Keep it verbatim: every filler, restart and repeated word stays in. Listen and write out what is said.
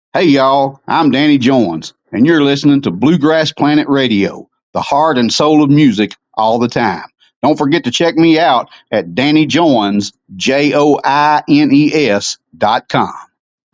Hey, y'all, I'm Danny Jones, and you're listening to Bluegrass Planet Radio, the heart and soul of music all the time. Don't forget to check me out at Danny Jones, J O I N E S dot com.